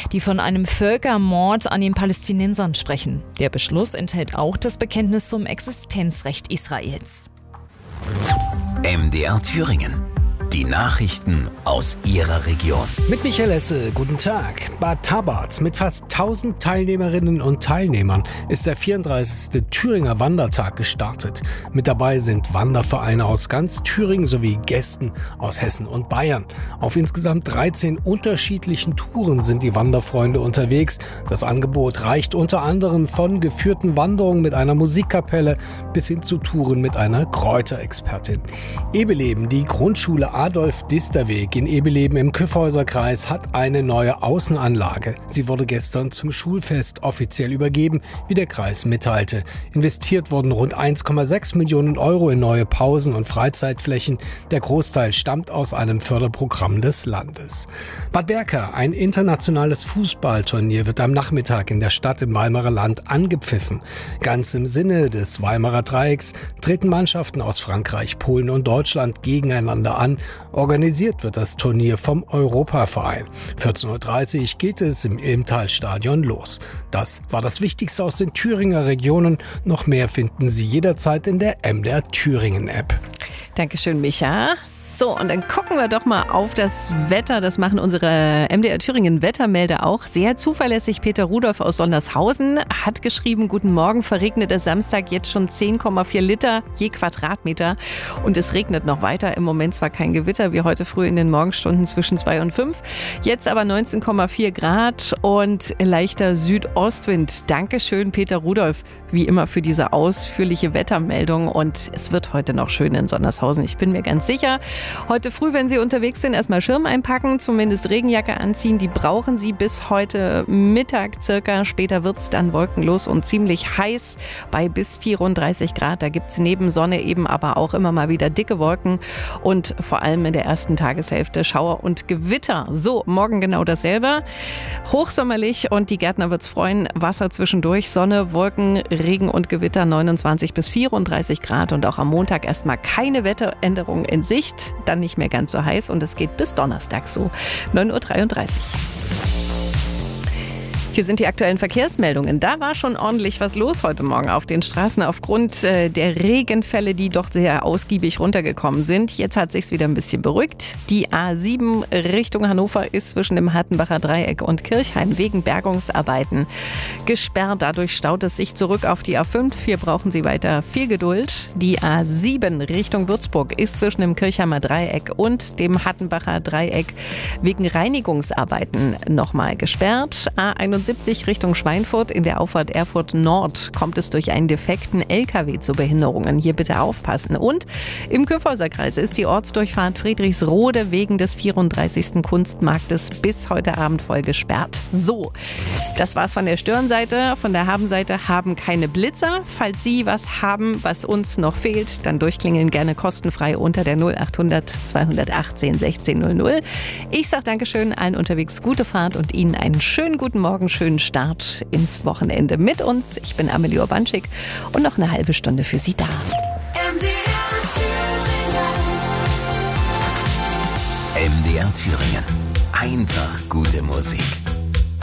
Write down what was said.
die von einem Völkermord an den Palästinensern sprechen. Der Beschluss enthält auch das Bekenntnis zum Existenzrecht Israels. MDR Thüringen. Die Nachrichten aus Ihrer Region. Mit Michael Esse, guten Tag. Bad Tabarz mit fast 1000 Teilnehmerinnen und Teilnehmern ist der 34. Thüringer Wandertag gestartet. Mit dabei sind Wandervereine aus ganz Thüringen sowie Gästen aus Hessen und Bayern. Auf insgesamt 13 unterschiedlichen Touren sind die Wanderfreunde unterwegs. Das Angebot reicht unter anderem von geführten Wanderungen mit einer Musikkapelle bis hin zu Touren mit einer Kräuterexpertin. Ebeleben, die Grundschule Adolf-Dister-Weg in Ebeleben im Kyffhäuser-Kreis hat eine neue Außenanlage. Sie wurde gestern zum Schulfest offiziell übergeben, wie der Kreis mitteilte. Investiert wurden rund 1,6 Millionen Euro in neue Pausen- und Freizeitflächen. Der Großteil stammt aus einem Förderprogramm des Landes. Bad Berka, ein internationales Fußballturnier, wird am Nachmittag in der Stadt im Weimarer Land angepfiffen. Ganz im Sinne des Weimarer Dreiecks treten Mannschaften aus Frankreich, Polen und Deutschland gegeneinander an. Organisiert wird das Turnier vom Europaverein. 14:30 Uhr geht es im Ilmtalstadion los. Das war das Wichtigste aus den Thüringer Regionen. Noch mehr finden Sie jederzeit in der MDR Thüringen App. Dankeschön, Micha. So, und dann gucken wir doch mal auf das Wetter. Das machen unsere MDR Thüringen Wettermelder auch. Sehr zuverlässig. Peter Rudolph aus Sondershausen hat geschrieben, guten Morgen, verregneter Samstag, jetzt schon 10,4 Liter je Quadratmeter. Und es regnet noch weiter. Im Moment zwar kein Gewitter wie heute früh in den Morgenstunden zwischen 2 und 5. Jetzt aber 19,4 Grad und leichter Südostwind. Dankeschön, Peter Rudolph, wie immer für diese ausführliche Wettermeldung. Und es wird heute noch schön in Sondershausen. Ich bin mir ganz sicher. Heute früh, wenn Sie unterwegs sind, erstmal Schirm einpacken, zumindest Regenjacke anziehen. Die brauchen Sie bis heute Mittag circa. Später wird es dann wolkenlos und ziemlich heiß bei bis 34 Grad. Da gibt es neben Sonne eben aber auch immer mal wieder dicke Wolken und vor allem in der ersten Tageshälfte Schauer und Gewitter. So, morgen genau dasselbe. Hochsommerlich und die Gärtner wird's freuen. Wasser zwischendurch, Sonne, Wolken, Regen und Gewitter 29 bis 34 Grad und auch am Montag erstmal keine Wetteränderung in Sicht. Dann nicht mehr ganz so heiß und es geht bis Donnerstag so. 9:33 Uhr. Hier sind die aktuellen Verkehrsmeldungen. Da war schon ordentlich was los heute Morgen auf den Straßen aufgrund der Regenfälle, die doch sehr ausgiebig runtergekommen sind. Jetzt hat sich's wieder ein bisschen beruhigt. Die A7 Richtung Hannover ist zwischen dem Hattenbacher Dreieck und Kirchheim wegen Bergungsarbeiten gesperrt. Dadurch staut es sich zurück auf die A5. Hier brauchen Sie weiter viel Geduld. Die A7 Richtung Würzburg ist zwischen dem Kirchheimer Dreieck und dem Hattenbacher Dreieck wegen Reinigungsarbeiten nochmal gesperrt. A71 Richtung Schweinfurt in der Auffahrt Erfurt Nord kommt es durch einen defekten LKW zu Behinderungen. Hier bitte aufpassen. Und im Kyffhäuserkreis ist die Ortsdurchfahrt Friedrichsrode wegen des 34. Kunstmarktes bis heute Abend voll gesperrt. So, das war's von der Störenseite. Von der Habenseite haben keine Blitzer. Falls Sie was haben, was uns noch fehlt, dann durchklingeln gerne kostenfrei unter der 0800 218 1600. Ich sage Dankeschön allen unterwegs, gute Fahrt und Ihnen einen schönen guten Morgen, schönen Start ins Wochenende mit uns. Ich bin Amelie Urbanschik und noch eine halbe Stunde für Sie da. MDR Thüringen. Einfach gute Musik.